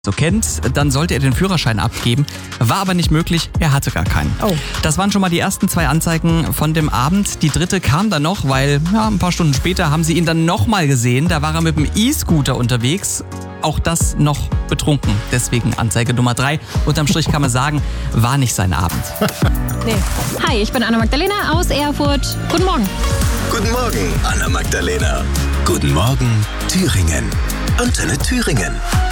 so kennt, dann sollte er den Führerschein abgeben. War aber nicht möglich, er hatte gar keinen. Oh. Das waren schon mal die ersten 2 Anzeigen von dem Abend. Die dritte kam dann noch, weil ein paar Stunden später haben sie ihn dann nochmal gesehen. Da war er mit dem E-Scooter unterwegs. Auch das noch betrunken. Deswegen Anzeige Nummer 3. Unterm Strich kann man sagen, war nicht sein Abend. Nee. Hi, ich bin Anna-Magdalena aus Erfurt. Guten Morgen. Guten Morgen, Anna-Magdalena. Guten Morgen, Thüringen. Antenne Thüringen.